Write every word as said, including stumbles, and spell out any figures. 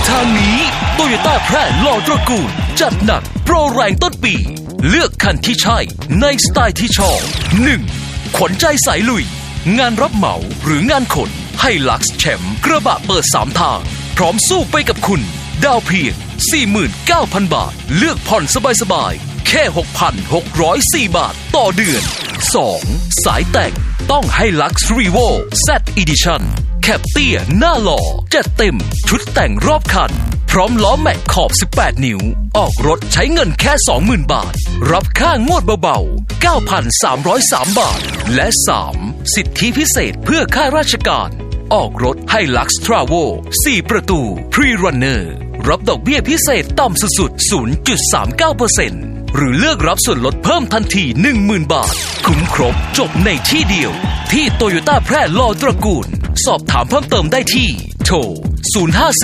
ทางนี้โตโยต้าแพร่หล่อตระกูลจัดหนักโปรแรงต้นปีเลือกคันที่ใช่ในสไตล์ที่ชอบ หนึ่ง. ขนใจสายลุยงานรับเหมาหรืองานขนให้ลักซ์แชมป์กระบะเปิดสามทางพร้อมสู้ไปกับคุณดาวเพียง สี่หมื่นเก้าพัน บาทเลือกผ่อนสบายๆแค่ หกพันหกร้อยสี่ บาทต่อเดือน สอง. สายแต่งต้องให้ลักซ์รีโว Z Edition แคปเตี้ยหน้าหล่อจัดเต็มชุดแต่งรอบคันพร้อมล้อแม็กขอบสิบแปดนิ้วออกรถใช้เงินแค่ สองหมื่น บาทรับค่างวดเบาๆ เก้าพันสามร้อยสาม บาทและ สาม. สิทธิพิเศษเพื่อข้าราชการออกรถให้ Lux Travel สี่ ประตู Pre-Runner รับดอกเบี้ยพิเศษต่ำสุดๆ ศูนย์จุดสามเก้าเปอร์เซ็นต์ หรือเลือกรับส่วนลดเพิ่มทันที หนึ่งหมื่น บาทคุ้มครบจบในที่เดียวที่โตโยต้าแพร่หล่อตระกูลสอบถามเพิ่มเติมได้ที่โทรศูนย์ ห้า